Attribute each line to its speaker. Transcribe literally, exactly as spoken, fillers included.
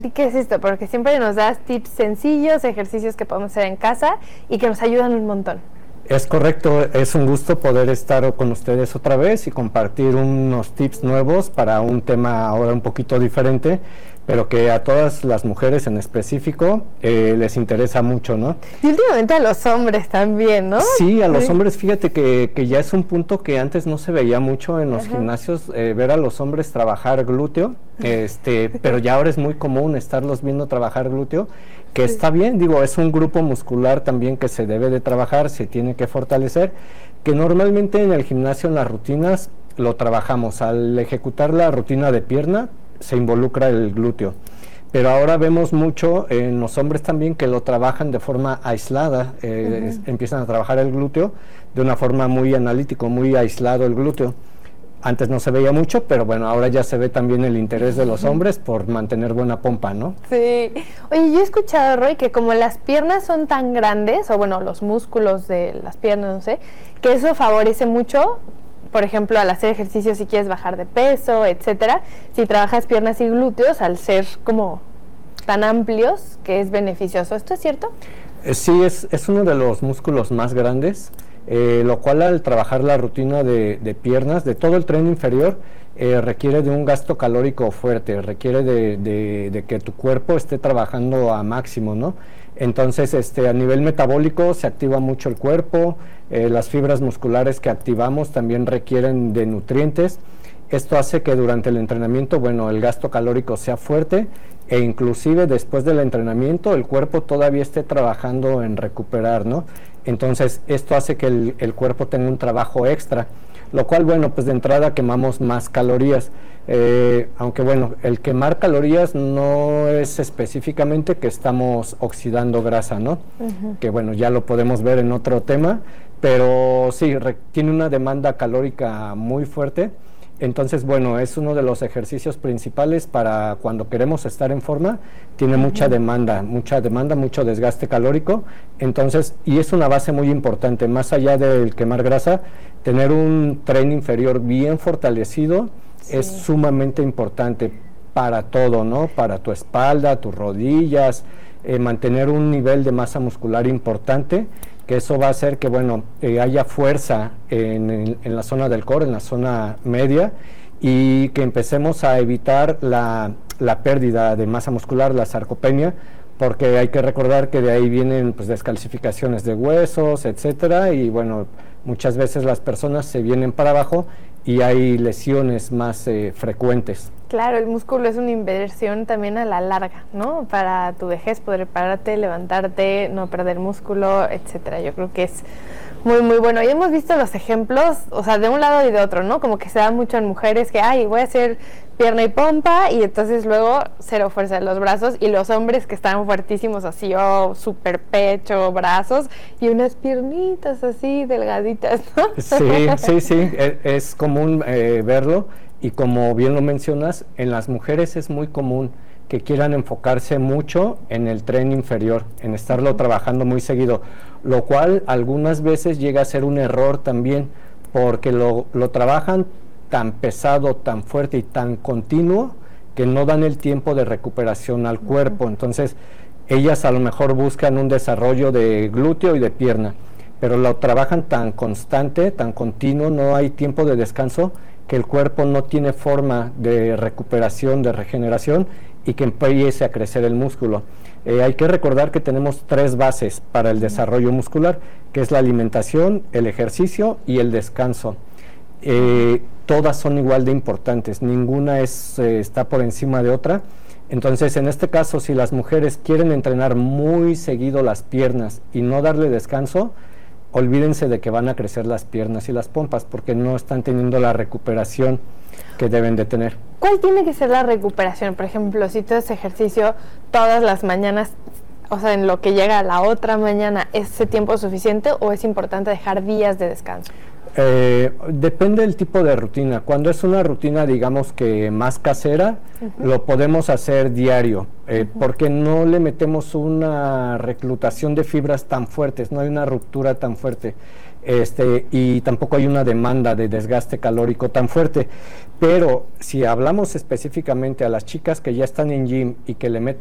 Speaker 1: ¿Y qué es esto? Porque siempre nos das tips sencillos, ejercicios que podemos hacer en casa y que nos ayudan un montón.
Speaker 2: Es correcto, es un gusto poder estar con ustedes otra vez y compartir unos tips nuevos para un tema ahora un poquito diferente, pero que a todas las mujeres en específico eh, les interesa mucho, ¿no?
Speaker 1: Y últimamente a los hombres también, ¿no?
Speaker 2: Sí, a los
Speaker 1: Sí.
Speaker 2: hombres, fíjate que, que ya es un punto que antes no se veía mucho en los
Speaker 1: Ajá.
Speaker 2: gimnasios, eh, ver a los hombres trabajar glúteo, este, pero ya ahora es muy común estarlos viendo trabajar glúteo, que
Speaker 1: Sí.
Speaker 2: está bien, digo, es un grupo muscular también que se debe de trabajar, se tiene que fortalecer, que normalmente en el gimnasio, en las rutinas, lo trabajamos. Al ejecutar la rutina de pierna, se involucra el glúteo. Pero ahora vemos mucho en los hombres también que lo trabajan de forma aislada, eh,
Speaker 1: Ujú.
Speaker 2: es- empiezan a trabajar el glúteo de una forma muy analítico, muy aislado el glúteo. Antes no se veía mucho, pero bueno, ahora ya se ve también el interés de los hombres por mantener buena pompa, ¿no?
Speaker 1: Sí. Oye, yo he escuchado, Roy, que como las piernas son tan grandes, o bueno, los músculos de las piernas, no sé, que eso favorece mucho, por ejemplo, al hacer ejercicio si quieres bajar de peso, etcétera, si trabajas piernas y glúteos, al ser como tan amplios, que es beneficioso. ¿Esto es cierto?
Speaker 2: Eh, sí, es, es uno de los músculos más grandes, eh, lo cual al trabajar la rutina de, de piernas, de todo el tren inferior, eh, requiere de un gasto calórico fuerte, requiere de, de, de que tu cuerpo esté trabajando a máximo, ¿no? Entonces, este, a nivel metabólico se activa mucho el cuerpo, eh, las fibras musculares que activamos también requieren de nutrientes. Esto hace que durante el entrenamiento, bueno, el gasto calórico sea fuerte e inclusive después del entrenamiento el cuerpo todavía esté trabajando en recuperar, ¿no? Entonces, esto hace que el, el cuerpo tenga un trabajo extra, lo cual, bueno, pues de entrada quemamos más calorías. Eh, aunque, bueno, el quemar calorías no es específicamente que estamos oxidando grasa, ¿no?
Speaker 1: Uh-huh.
Speaker 2: Que, bueno, ya lo podemos ver en otro tema, pero sí, re- tiene una demanda calórica muy fuerte. Entonces, bueno, es uno de los ejercicios principales para cuando queremos estar en forma. Tiene mucha demanda, mucha demanda, mucho desgaste calórico. Entonces, y es una base muy importante, más allá del quemar grasa, tener un tren inferior bien fortalecido
Speaker 1: Sí.
Speaker 2: es sumamente importante para todo, ¿no? Para tu espalda, tus rodillas, eh, mantener un nivel de masa muscular importante, que eso va a hacer que, bueno, eh, haya fuerza en, en, en la zona del core, en la zona media, y que empecemos a evitar la, la pérdida de masa muscular, la sarcopenia, porque hay que recordar que de ahí vienen pues descalcificaciones de huesos, etcétera, y bueno, muchas veces las personas se vienen para abajo y hay lesiones más eh, frecuentes.
Speaker 1: Claro, el músculo es una inversión también a la larga, ¿no? Para tu vejez, poder pararte, levantarte, no perder músculo, etcétera. Yo creo que es muy, muy bueno. Y hemos visto los ejemplos, o sea, de un lado y de otro, ¿no? Como que se da mucho en mujeres que, ay, voy a hacer pierna y pompa, y entonces luego cero fuerza en los brazos, y los hombres que están fuertísimos así, oh, super pecho, brazos, y unas piernitas así delgaditas, ¿no?
Speaker 2: Sí, sí, sí, es, es común eh, verlo. Y como bien lo mencionas, en las mujeres es muy común que quieran enfocarse mucho en el tren inferior, en estarlo trabajando muy seguido, lo cual algunas veces llega a ser un error también, porque lo, lo trabajan tan pesado, tan fuerte y tan continuo, que no dan el tiempo de recuperación al cuerpo. Entonces, ellas a lo mejor buscan un desarrollo de glúteo y de pierna, pero lo trabajan tan constante, tan continuo, no hay tiempo de descanso, que el cuerpo no tiene forma de recuperación, de regeneración, y que empiece a crecer el músculo. Eh, hay que recordar que tenemos tres bases para el desarrollo muscular, que es la alimentación, el ejercicio y el descanso. Eh, todas son igual de importantes, ninguna es, eh, está por encima de otra. Entonces, en este caso, si las mujeres quieren entrenar muy seguido las piernas y no darle descanso, olvídense de que van a crecer las piernas y las pompas, porque no están teniendo la recuperación que deben de tener.
Speaker 1: ¿Cuál tiene que ser la recuperación? Por ejemplo, si tú haces ejercicio todas las mañanas, o sea, en lo que llega a la otra mañana, ¿es ese tiempo suficiente o es importante dejar días de descanso?
Speaker 2: Eh, depende del tipo de rutina. Cuando es una rutina, digamos que más casera, uh-huh. lo podemos hacer diario, eh, uh-huh. porque no le metemos una reclutación de fibras tan fuertes, no hay una ruptura tan fuerte. este, y tampoco hay una demanda de desgaste calórico tan fuerte. Pero si hablamos específicamente a las chicas que ya están en gym y que le meten